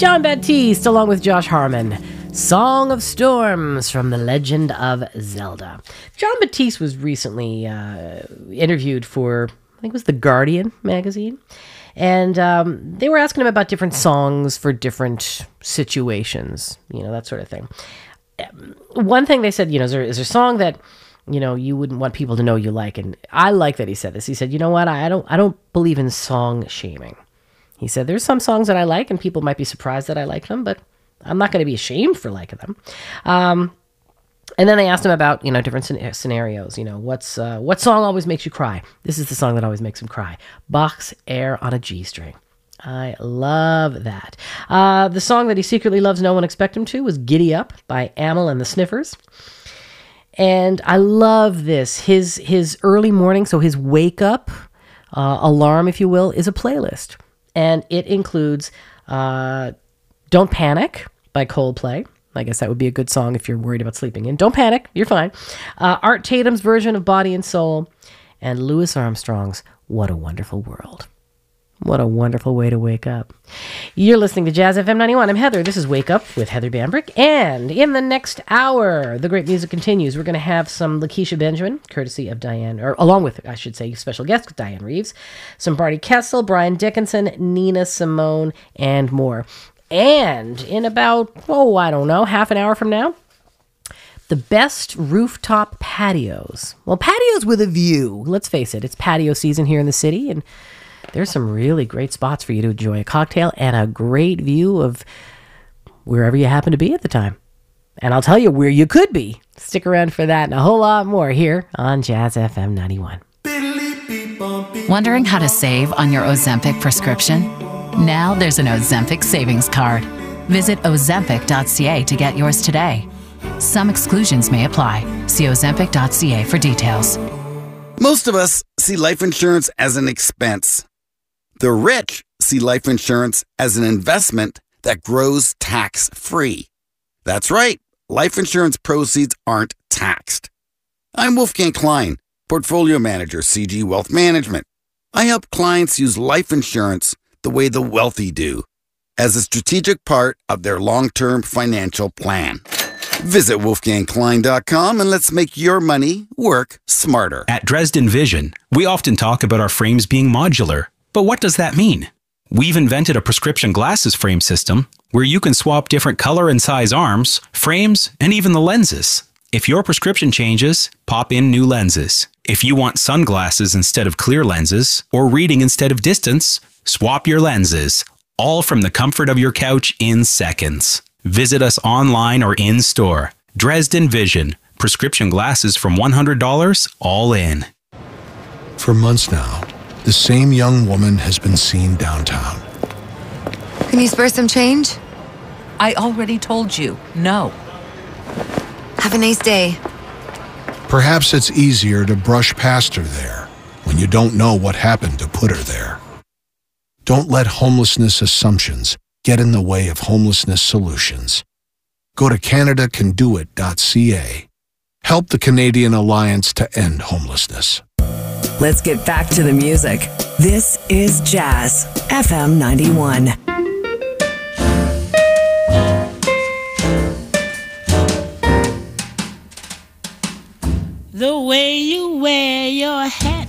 Jon Batiste along with Josh Harmon. Song of Storms from The Legend of Zelda. Jon Batiste was recently interviewed for, I think it was The Guardian magazine. And they were asking him about different songs for different situations, that sort of thing. One thing they said, is there a song that, you wouldn't want people to know you like? And I like that he said this. He said, you know what? I don't believe in song shaming. He said, there's some songs that I like and people might be surprised that I like them, but I'm not going to be ashamed for liking them. And then they asked him about, different scenarios. What song always makes you cry? This is the song that always makes him cry. Bach's Air on a G String. I love that. The song that he secretly loves no one expect him to was Giddy Up by Amyl and the Sniffers. And I love this. His early morning, so his wake up alarm, if you will, is a playlist. And it includes Don't Panic by Coldplay. I guess that would be a good song if you're worried about sleeping in. Don't panic, you're fine. Art Tatum's version of Body and Soul, and Louis Armstrong's What a Wonderful World. What a wonderful way to wake up. You're listening to Jazz FM 91. I'm Heather. This is Wake Up with Heather Bambrick. And in the next hour, the great music continues. We're going to have some Lakeisha Benjamin, courtesy of Diane, or along with, I should say, special guest Diane Reeves, some Barty Kessel, Brian Dickinson, Nina Simone, and more. And in about, half an hour from now, the best rooftop patios. Well, patios with a view. Let's face it, it's patio season here in the city, and there's some really great spots for you to enjoy a cocktail and a great view of wherever you happen to be at the time. And I'll tell you where you could be. Stick around for that and a whole lot more here on Jazz FM 91. Wondering how to save on your Ozempic prescription? Now there's an Ozempic savings card. Visit Ozempic.ca to get yours today. Some exclusions may apply. See Ozempic.ca for details. Most of us see life insurance as an expense. The rich see life insurance as an investment that grows tax-free. That's right. Life insurance proceeds aren't taxed. I'm Wolfgang Klein, Portfolio Manager, CG Wealth Management. I help clients use life insurance the way the wealthy do, as a strategic part of their long-term financial plan. Visit WolfgangKlein.com and let's make your money work smarter. At Dresden Vision, we often talk about our frames being modular. But what does that mean? We've invented a prescription glasses frame system where you can swap different color and size arms, frames, and even the lenses. If your prescription changes, pop in new lenses. If you want sunglasses instead of clear lenses, or reading instead of distance, swap your lenses. All from the comfort of your couch in seconds. Visit us online or in-store. Dresden Vision. Prescription glasses from $100, all in. For months now, the same young woman has been seen downtown. Can you spare some change? I already told you, no. Have a nice day. Perhaps it's easier to brush past her there when you don't know what happened to put her there. Don't let homelessness assumptions get in the way of homelessness solutions. Go to CanadaCanDoIt.ca. Help the Canadian Alliance to End Homelessness. Let's get back to the music. This is Jazz FM 91. The way you wear your hair